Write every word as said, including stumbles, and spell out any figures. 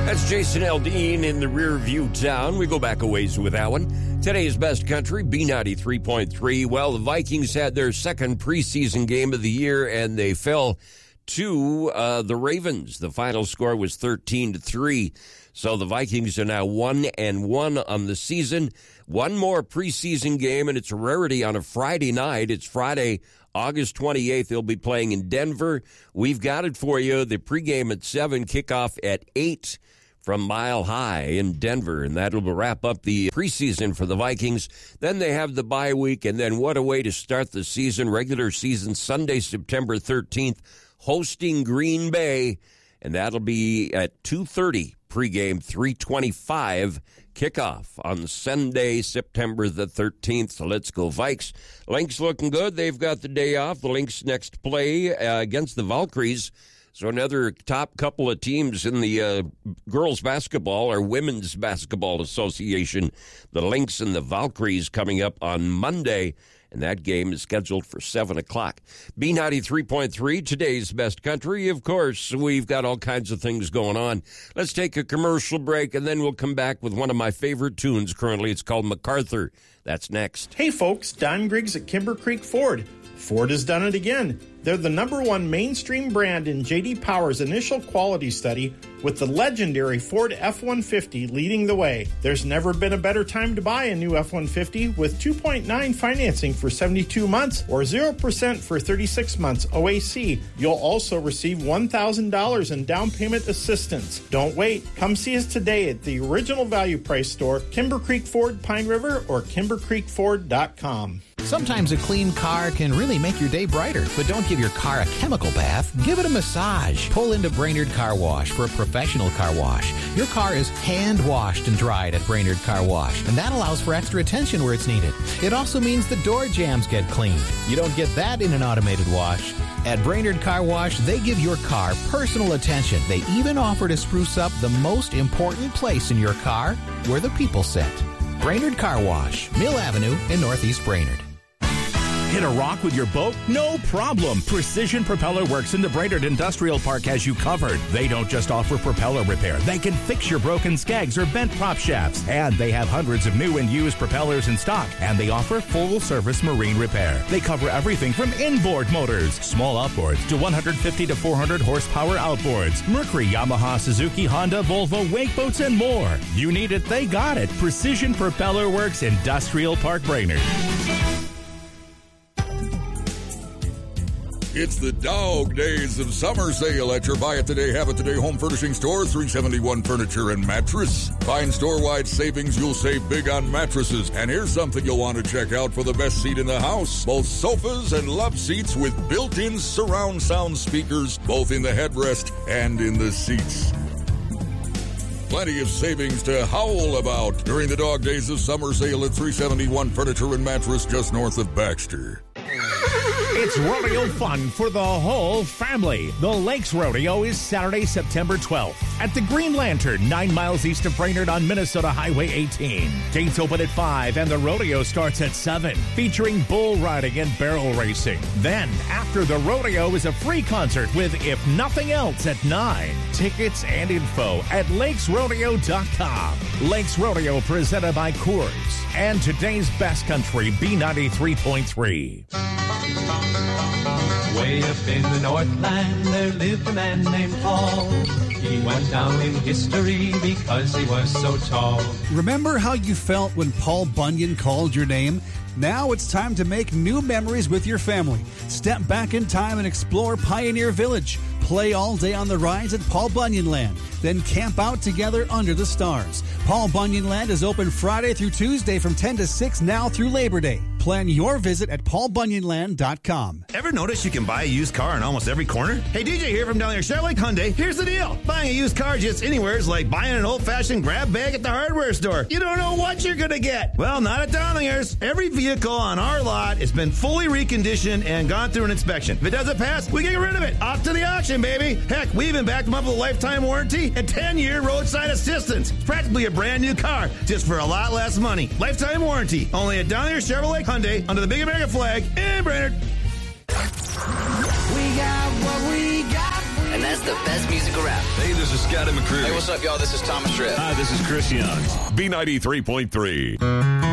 That's Jason Aldean in the rear view town. We go back a ways with that one. Today's best country, B ninety-three point three. Well, the Vikings had their second preseason game of the year, and they fell to uh, the Ravens. The final score was thirteen to three. So the Vikings are now one and one on the season. One more preseason game, and it's a rarity on a Friday night. It's Friday, August twenty-eighth. They'll be playing in Denver. We've got it for you. The pregame at seven, kickoff at eight. From Mile High in Denver, and that'll wrap up the preseason for the Vikings. Then they have the bye week, and then what a way to start the season. Regular season Sunday, September thirteenth, hosting Green Bay, and that'll be at two thirty. Pregame, three twenty-five kickoff on Sunday, September the thirteenth. So let's go Vikes. Lynx looking good. They've got the day off. The Lynx next play uh, against the Valkyries. So another top couple of teams in the uh, girls basketball or women's basketball association, the Lynx and the Valkyries, coming up on Monday, and that game is scheduled for seven o'clock. B ninety-three point three, today's best country. Of course, we've got all kinds of things going on. Let's take a commercial break, and then we'll come back with one of my favorite tunes currently. It's called MacArthur. That's next. Hey, folks, Don Griggs at Kimber Creek Ford. Ford has done it again. They're the number one mainstream brand in J D Power's initial quality study, with the legendary Ford F one fifty leading the way. There's never been a better time to buy a new F one fifty with two point nine financing for seventy-two months or zero percent for thirty-six months O A C. You'll also receive one thousand dollars in down payment assistance. Don't wait. Come see us today at the Original Value Price store, Kimber Creek Ford, Pine River, or kimber creek ford dot com. Sometimes a clean car can really make your day brighter, but don't give your car a chemical bath. Give it a massage. Pull into Brainerd Car Wash for a professional car wash. Your car is hand-washed and dried at Brainerd Car Wash, and that allows for extra attention where it's needed. It also means the door jambs get cleaned. You don't get that in an automated wash. At Brainerd Car Wash, they give your car personal attention. They even offer to spruce up the most important place in your car, where the people sit. Brainerd Car Wash, Mill Avenue in Northeast Brainerd. Hit a rock with your boat? No problem. Precision Propeller Works in the Brainerd Industrial Park has you covered. They don't just offer propeller repair. They can fix your broken skegs or bent prop shafts. And they have hundreds of new and used propellers in stock. And they offer full-service marine repair. They cover everything from inboard motors, small outboards, to one hundred fifty to four hundred horsepower outboards. Mercury, Yamaha, Suzuki, Honda, Volvo, wake boats, and more. You need it, they got it. Precision Propeller Works, Industrial Park, Brainerd. It's the dog days of summer sale at your Buy It Today, Have It Today home furnishing store, three seventy-one Furniture and Mattress. Find store-wide savings, you'll save big on mattresses. And here's something you'll want to check out for the best seat in the house. Both sofas and love seats with built-in surround sound speakers, both in the headrest and in the seats. Plenty of savings to howl about during the dog days of summer sale at three seventy-one Furniture and Mattress, just north of Baxter. It's rodeo fun for the whole family. The Lakes Rodeo is Saturday, September twelfth at the Green Lantern, nine miles east of Brainerd on Minnesota Highway eighteen. Gates open at five and the rodeo starts at seven, featuring bull riding and barrel racing. Then, after the rodeo is a free concert with If Nothing Else at nine. Tickets and info at lakes rodeo dot com. Lakes Rodeo presented by Coors and today's best country, B ninety-three point three. Way up in the Northland, there lived a man named Paul. He went down in history because he was so tall. Remember how you felt when Paul Bunyan called your name? Now it's time to make new memories with your family. Step back in time and explore Pioneer Village. Play all day on the rides at Paul Bunyan Land. Then camp out together under the stars. Paul Bunyan Land is open Friday through Tuesday from ten to six now through Labor Day. Plan your visit at paul bunyan land dot com. Ever notice you can buy a used car in almost every corner? Hey, D J here from down there, Chevrolet Hyundai. Here's the deal. Buying a used car just anywhere is like buying an old-fashioned grab bag at the hardware store. You don't know what you're going to get. Well, not at Donlinger's. Every vehicle on our lot has been fully reconditioned and gone through an inspection. If it doesn't pass, we get rid of it. Off to the auction, baby. Heck, we even backed them up with a lifetime warranty and ten-year roadside assistance. It's practically a brand new car, just for a lot less money. Lifetime warranty. Only at Donlinger Chevrolet Hyundai under the big American flag in Brainerd. We got what we got. And That's the best music around. Hey, this is Scotty McCreery. Hey, what's up, y'all? This is Thomas Rhett. Hi, this is Chris Young. B ninety-three point three.